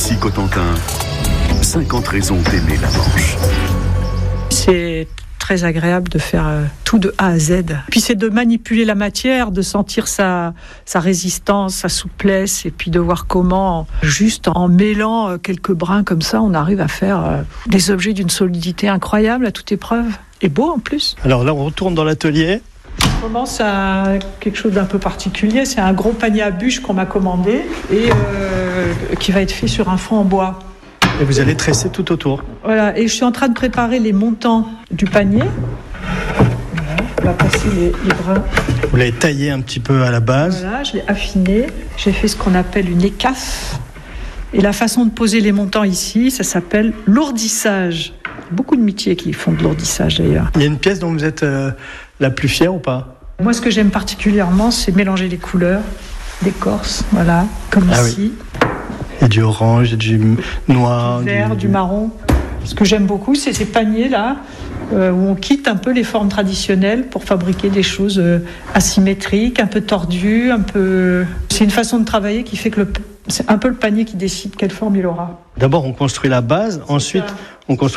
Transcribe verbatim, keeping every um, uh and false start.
Nancy-Cotentin, cinquante raisons d'aimer la Manche. C'est très agréable de faire tout de A à Z. Puis c'est de manipuler la matière, de sentir sa, sa résistance, sa souplesse, et puis de voir comment, juste en mêlant quelques brins comme ça, on arrive à faire des objets d'une solidité incroyable à toute épreuve. Et beau en plus. Alors là, on retourne dans l'atelier. On commence à quelque chose d'un peu particulier. C'est un gros panier à bûches qu'on m'a commandé et euh, qui va être fait sur un fond en bois. Et vous allez tresser tout autour. Voilà, et je suis en train de préparer les montants du panier. Voilà, on va passer les, les brins. Vous l'avez taillé un petit peu à la base. Voilà, je l'ai affiné. J'ai fait ce qu'on appelle une écaffe. Et la façon de poser les montants ici, ça s'appelle lourdissage. Beaucoup de métiers qui font de lourdissage d'ailleurs. Il y a une pièce dont vous êtes euh, la plus fière ou pas ? Moi, ce que j'aime particulièrement, c'est mélanger les couleurs d'écorce, voilà, comme ah ici. Oui. Il y a du orange, il y a du noir, du vert, du, du marron. Ce que j'aime beaucoup, c'est ces paniers-là, euh, où on quitte un peu les formes traditionnelles pour fabriquer des choses euh, asymétriques, un peu tordues, un peu... C'est une façon de travailler qui fait que le... c'est un peu le panier qui décide quelle forme il aura. D'abord, on construit la base, ensuite, on construit